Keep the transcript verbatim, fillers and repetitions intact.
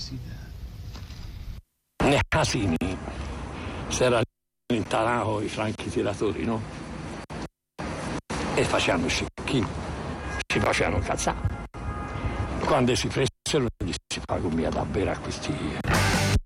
necessidad. Nei casini si era allontanavo i franchi tiratori, no? E facevano il cecchino, si facevano cazzare. Quando si presero gli si pagò via da bere a questi